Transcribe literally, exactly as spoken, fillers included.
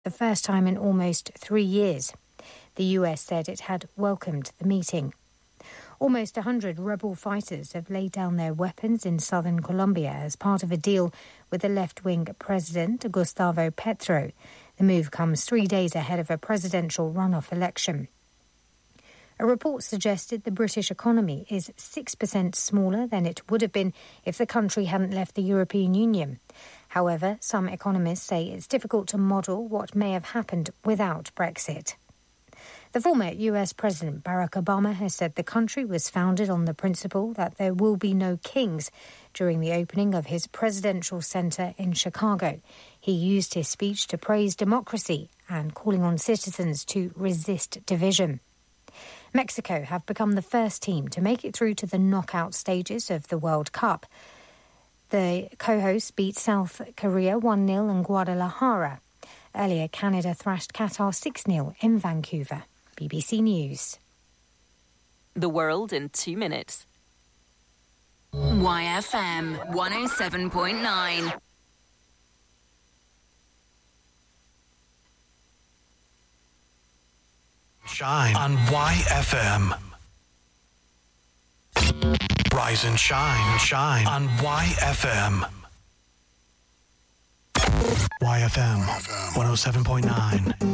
the first time in almost three years. The U S said it had welcomed the meeting. Almost one hundred rebel fighters have laid down their weapons in southern Colombia as part of a deal with the left-wing president, Gustavo Petro. The move comes three days ahead of a presidential runoff election. A report suggested the British economy is six percent smaller than it would have been if the country hadn't left the European Union. However, some economists say it's difficult to model what may have happened without Brexit. The former U S President Barack Obama has said the country was founded on the principle that there will be no kings during the opening of his presidential center in Chicago. He used his speech to praise democracy and calling on citizens to resist division. Mexico have become the first team to make it through to the knockout stages of the World Cup. The co-hosts beat South Korea one nil in Guadalajara. Earlier, Canada thrashed Qatar six nil in Vancouver. B B C News. The world in two minutes. Y F M one oh seven point nine. Shine on Y F M. Rise and shine, shine on Y F M. Y F M one oh seven point nine.